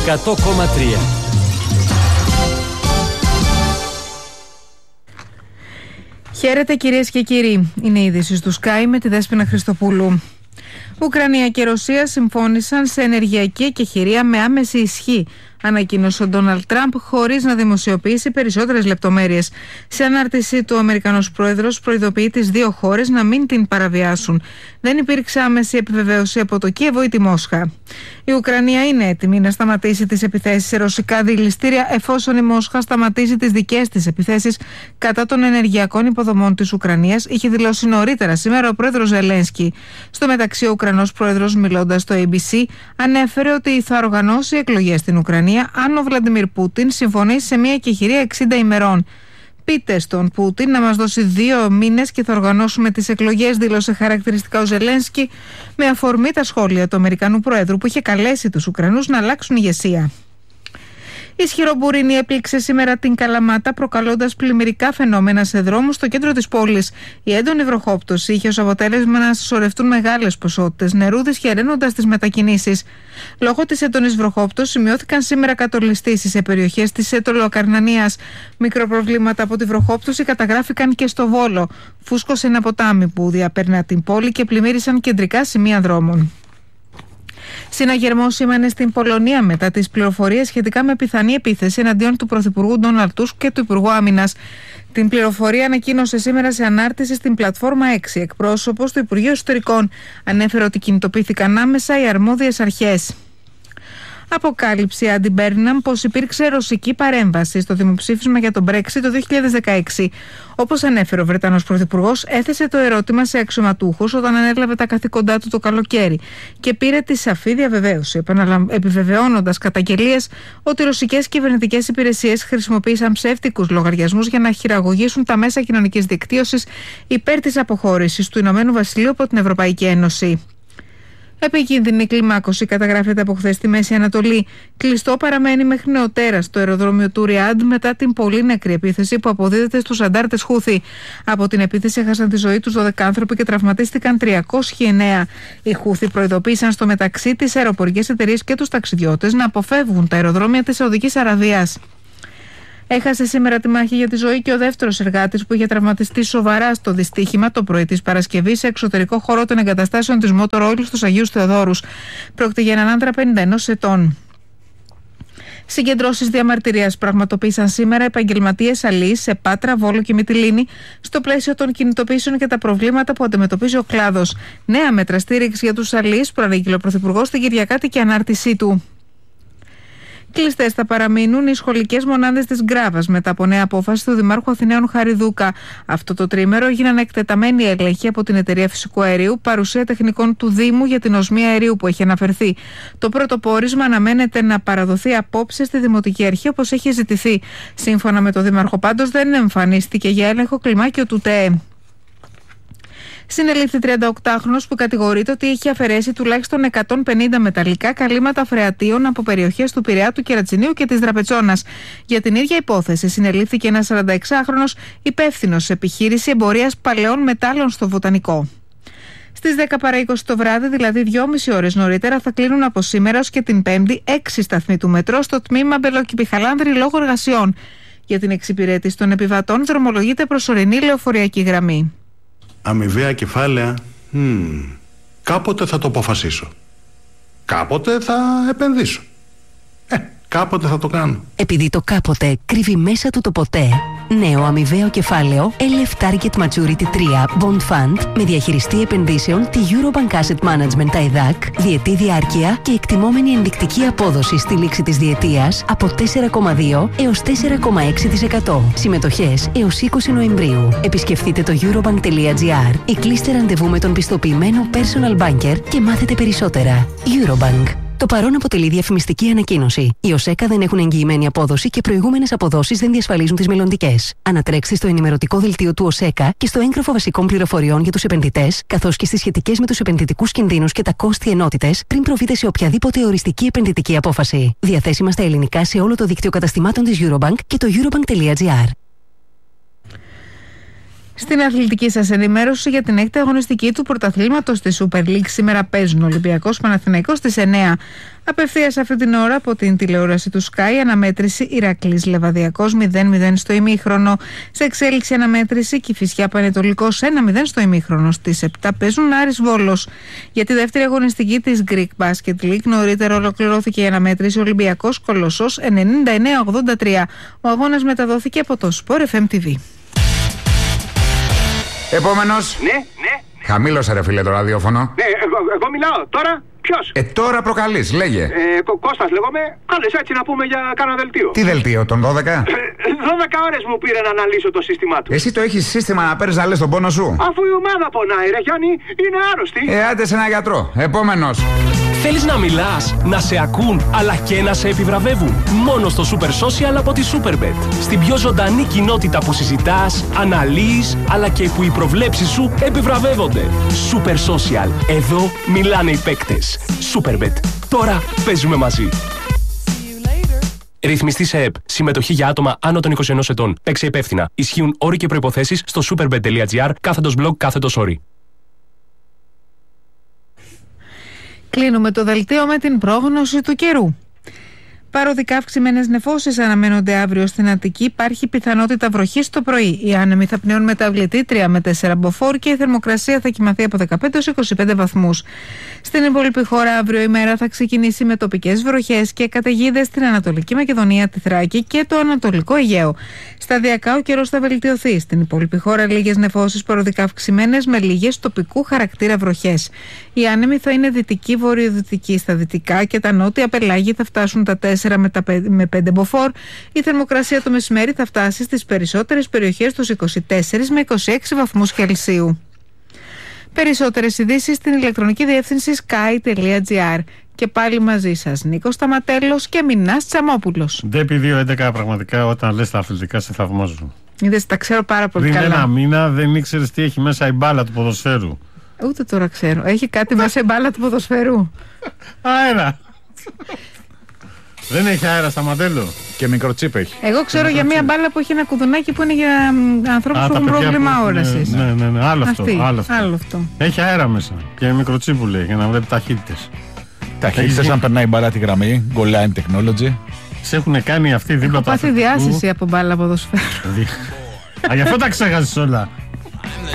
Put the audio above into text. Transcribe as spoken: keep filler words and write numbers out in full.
εκατό κόμμα τρία. Χαίρετε κυρίες και κύριοι. Είναι η είδηση του Sky με τη Δέσποινα Χριστοπούλου. Ουκρανία και Ρωσία συμφώνησαν σε ενεργειακή εκεχηρία με άμεση ισχύ, ανακοίνωσε ο Ντόναλντ Τραμπ χωρίς να δημοσιοποιήσει περισσότερες λεπτομέρειες. Σε ανάρτησή του, ο Αμερικανός Πρόεδρος προειδοποιεί τις δύο χώρες να μην την παραβιάσουν. Δεν υπήρξε άμεση επιβεβαίωση από το Κίεβο ή τη Μόσχα. Η Ουκρανία είναι έτοιμη να σταματήσει τις επιθέσεις σε ρωσικά διελιστήρια, εφόσον η Μόσχα σταματήσει τις δικές της επιθέσεις κατά των ενεργειακών υποδομών της Ουκρανίας, είχε δηλώσει νωρίτερα σήμερα ο πρόεδρος Ζελένσκι. Στο μεταξύ, ο Ουκρανός πρόεδρος, μιλώντας στο έι μπι σι, ανέφερε ότι θα οργανώσει εκλογές στην Ουκρανία αν ο Βλαντιμίρ Πούτιν συμφωνήσει σε μια εκεχηρία εξήντα ημερών. Πείτε στον Πούτιν να μας δώσει δύο μήνες και θα οργανώσουμε τις εκλογές, δήλωσε χαρακτηριστικά ο Ζελένσκι, με αφορμή τα σχόλια του Αμερικανού Προέδρου που είχε καλέσει τους Ουκρανούς να αλλάξουν ηγεσία. Ισχυρό μπουρίνι έπληξε σήμερα την Καλαμάτα, προκαλώντας πλημμυρικά φαινόμενα σε δρόμους στο κέντρο της πόλης. Η έντονη βροχόπτωση είχε ως αποτέλεσμα να συσσωρευτούν μεγάλες ποσότητες νερού, δυσχεραίνοντας τις μετακινήσεις. Λόγω της έντονης βροχόπτωσης σημειώθηκαν σήμερα κατολιστήσεις σε περιοχές της Ετωλοκαρνανίας. Μικροπροβλήματα από τη βροχόπτωση καταγράφηκαν και στο Βόλο. Φούσκωσε ένα ποτάμι που διαπέρνα την πόλη και πλημμύρισαν κεντρικά σημεία δρόμων. Συναγερμός σήμανε στην Πολωνία μετά τις πληροφορίες σχετικά με πιθανή επίθεση εναντίον του Πρωθυπουργού Ντόναλντ Τούσκ και του Υπουργού Άμυνας. Την πληροφορία ανακοίνωσε σήμερα σε ανάρτηση στην πλατφόρμα έξι. Εκπρόσωπος του Υπουργείου Εσωτερικών ανέφερε ότι κινητοποιήθηκαν άμεσα οι αρμόδιες αρχές. Αποκάλυψε η Άντι Μπέρναμ πως υπήρξε ρωσική παρέμβαση στο δημοψήφισμα για τον Brexit το δύο χιλιάδες δεκαέξι. Όπως ανέφερε ο Βρετανός Πρωθυπουργός, έθεσε το ερώτημα σε αξιωματούχους όταν ανέλαβε τα καθήκοντά του το καλοκαίρι και πήρε τη σαφή διαβεβαίωση, επιβεβαιώνοντας καταγγελίες ότι οι ρωσικές κυβερνητικές υπηρεσίες χρησιμοποίησαν ψεύτικους λογαριασμούς για να χειραγωγήσουν τα μέσα κοινωνικής δικτύωσης υπέρ της αποχώρησης του Ηνωμένου Βασιλείου από την Ευρωπαϊκή Ένωση. Επικίνδυνη κλιμάκωση καταγράφεται από χθες στη Μέση Ανατολή. Κλειστό παραμένει μέχρι νεοτέρας το αεροδρόμιο του Ριάντ μετά την πολύ νεκρή επίθεση που αποδίδεται στους αντάρτες Χούθη. Από την επίθεση έχασαν τη ζωή τους δώδεκα άνθρωποι και τραυματίστηκαν τριακόσιοι εννέα. Οι Χούθη προειδοποίησαν στο μεταξύ τις αεροπορικές εταιρείες και τους ταξιδιώτες να αποφεύγουν τα αεροδρόμια της Σαουδικής Αραβίας. Έχασε σήμερα τη μάχη για τη ζωή και ο δεύτερος εργάτης που είχε τραυματιστεί σοβαρά στο δυστύχημα το πρωί της Παρασκευής σε εξωτερικό χώρο των εγκαταστάσεων της Motor Oil στους Αγίους Θεοδόρους. Πρόκειται για έναν άντρα πενήντα ενός ετών. Συγκεντρώσεις διαμαρτυρίας πραγματοποίησαν σήμερα επαγγελματίες αλείς σε Πάτρα, Βόλο και Μυτιλήνη στο πλαίσιο των κινητοποιήσεων και τα προβλήματα που αντιμετωπίζει ο κλάδος. Νέα μέτρα στήριξη για τους αλείς προανήγγειλε ο Πρωθυπουργός στην Κυριακάτικη ανάρτησή του. Κλειστές θα παραμείνουν οι σχολικές μονάδες της Γκράβας μετά από νέα απόφαση του Δημάρχου Αθηναίων Χαριδούκα. Αυτό το τρίμερο έγιναν εκτεταμένοι έλεγχοι από την Εταιρεία Φυσικού Αερίου, παρουσία τεχνικών του Δήμου για την οσμία αερίου που έχει αναφερθεί. Το πρώτο πόρισμα αναμένεται να παραδοθεί απόψε στη Δημοτική Αρχή όπως έχει ζητηθεί. Σύμφωνα με το Δήμαρχο, πάντως δεν εμφανίστηκε για έλεγχο κλιμάκιο του ΤΕΕ. Συνελήφθη τριανταοκτάχρονος που κατηγορείται ότι είχε αφαιρέσει τουλάχιστον εκατόν πενήντα μεταλλικά καλύματα φρεατίων από περιοχές του Πειραιά, του Κερατσινίου και της Δραπετσόνας. Για την ίδια υπόθεση συνελήφθηκε ένας σαρανταεξάχρονος υπεύθυνος σε επιχείρηση εμπορίας παλαιών μετάλλων στο Βοτανικό. Στις δέκα παρά είκοσι το βράδυ, δηλαδή δυόμιση ώρες νωρίτερα, θα κλείνουν από σήμερα ως και την Πέμπτη έξι σταθμοί του μετρό στο τμήμα Μπελόκηπη-Χαλάνδρη λόγω εργασιών. Για την εξυπηρέτηση των επιβατών δρομολογείται προσωρινή λεωφορειακή γραμμή. Αμοιβαία κεφάλαια, hmm, κάποτε θα το αποφασίσω. Κάποτε θα επενδύσω. Ε, κάποτε θα το κάνω. Επειδή το κάποτε κρύβει μέσα του το ποτέ, νέο αμοιβαίο κεφάλαιο ελ εφ Target Maturity τρία Bond Fund με διαχειριστή επενδύσεων τη Eurobank Asset Management τα ΕΔΑΚ, διετή διάρκεια και εκτιμόμενη ενδεικτική απόδοση στη λήξη της διετίας από τέσσερα κόμμα δύο έως τέσσερα κόμμα έξι τοις εκατό. Συμμετοχές έως είκοσι Νοεμβρίου. Επισκεφτείτε το eurobank.gr ή κλείστε ραντεβού με τον πιστοποιημένο personal banker και μάθετε περισσότερα. Eurobank. Το παρόν αποτελεί διαφημιστική ανακοίνωση. Οι ΟΣΕΚΑ δεν έχουν εγγυημένη απόδοση και προηγούμενες αποδόσεις δεν διασφαλίζουν τις μελλοντικές. Ανατρέξτε στο ενημερωτικό δελτίο του ΟΣΕΚΑ και στο έγγραφο βασικών πληροφοριών για τους επενδυτές, καθώς και στις σχετικές με τους επενδυτικούς κινδύνους και τα κόστη ενότητες, πριν προβείτε σε οποιαδήποτε οριστική επενδυτική απόφαση. Διαθέσιμα στα ελληνικά σε όλο το δίκτυο καταστημάτων της Eurobank και το eurobank.gr. Στην αθλητική σας ενημέρωση για την έκτη αγωνιστική του πρωταθλήματος της Super League, σήμερα παίζουν Ολυμπιακός Παναθηναϊκός στις εννιά. Απευθείας αυτή την ώρα από την τηλεόραση του Sky, αναμέτρηση Ηρακλής Λεβαδιακός μηδέν μηδέν στο ημίχρονο. Σε εξέλιξη αναμέτρηση Κηφισιά Πανετολικός ένα μηδέν στο ημίχρονο. Στις επτά παίζουν Άρης Βόλος. Για τη δεύτερη αγωνιστική της Greek Basket League νωρίτερα ολοκληρώθηκε η αναμέτρηση Ολυμπιακός Κολοσσός ενενήντα εννέα ογδόντα τρία. Ο αγώνας μεταδόθηκε από το Sport εφ εμ τι βι. Επόμενος. Ναι, ναι. Χαμήλωσε ρε φίλε το ραδιόφωνο. Ναι, εγώ, εγώ μιλάω. Τώρα ποιος? Ε, τώρα προκαλείς, λέγε. Ε, Κω- Κώστας λέγομαι. Κάλεσε έτσι να πούμε για κάνα δελτίο. Τι δελτίο, τον δώδεκα? Ε, δώδεκα ώρες μου πήρε να αναλύσω το σύστημά του. Εσύ το έχεις σύστημα να παίρνεις να λες τον πόνο σου? Αφού η ομάδα πονάει, ρε Γιάννη, είναι άρρωστη. Ε, άντε σε ένα γιατρό. Επόμενος. Θέλεις να μιλάς, να σε ακούν, αλλά και να σε επιβραβεύουν? Μόνο στο Super Social από τη Superbet. Στην πιο ζωντανή κοινότητα που συζητάς, αναλύεις, αλλά και που οι προβλέψεις σου επιβραβεύονται. Super Social. Εδώ μιλάνε οι παίκτες. Superbet. Τώρα παίζουμε μαζί. Ρυθμιστή σε ΕΠ. Συμμετοχή για άτομα άνω των είκοσι ενός ετών. Παίξε υπεύθυνα. Ισχύουν όροι και προϋποθέσεις στο superbet.gr κάθετος blog κάθετος όροι. Κλείνουμε το δελτίο με την πρόγνωση του καιρού. Παροδικά αυξημένες νεφώσεις αναμένονται αύριο στην Αττική. Υπάρχει πιθανότητα βροχής το πρωί. Οι άνεμοι θα πνέουν μεταβλητή τρία με τέσσερα μποφόρ και η θερμοκρασία θα κυμαθεί από δεκαπέντε έως είκοσι πέντε βαθμούς. Στην υπόλοιπη χώρα αύριο η μέρα θα ξεκινήσει με τοπικές βροχές και καταιγίδες στην Ανατολική Μακεδονία, τη Θράκη και το Ανατολικό Αιγαίο. Σταδιακά ο καιρός θα βελτιωθεί. Στην υπόλοιπη χώρα λίγες νεφώσεις παροδικά αυξημένες με λίγες τοπικού χαρακτήρα βροχές. Οι άνεμοι θα είναι δυτικοί βορειοδυτικοί. Στα δυτικά και τα νότια πελάγη θα φτάσουν τα τέσσερα με πέντε μποφόρ. Η θερμοκρασία το μεσημέρι θα φτάσει στις περισσότερες περιοχές τους είκοσι τέσσερα με είκοσι έξι βαθμούς Κελσίου. Περισσότερες ειδήσεις στην ηλεκτρονική διεύθυνση sky τελεία gr. Και πάλι μαζί σας Νίκος Σταματέλος και Μινάς Τσαμόπουλος. Ντέπι δύο έντεκα, πραγματικά όταν λες τα αθλητικά σε θαυμάζω. Είδες, τα ξέρω πάρα πολύ Πριν καλά. ένα μήνα δεν ήξερες τι έχει μέσα η μπάλα του ποδοσφαίρου. Ούτε τώρα ξέρω. Έχει κάτι μέσα η μπάλα του ποδοσφαίρου? Αέρα! Δεν έχει αέρα, Σταματέλο. Και μικροτσίπ έχει. Εγώ ξέρω για μία μπάλα που έχει ένα κουδουνάκι που είναι για ανθρώπους που έχουν πρόβλημα όρασης. Ναι, ναι, ναι, άλλο αυτό, Αυτή, άλλο αυτό. άλλο αυτό. Έχει αέρα μέσα και μικροτσίπου λέει για να βλέπει ταχύτητες. Ταχύτητες αν περνάει μπάλα τη γραμμή, goal line technology. Σε έχουν κάνει αυτοί δίπλα Έχω από πάθει διάσηση από μπάλα ποδοσφαίρου. Α, γι' αυτό τα ξέχασες όλα.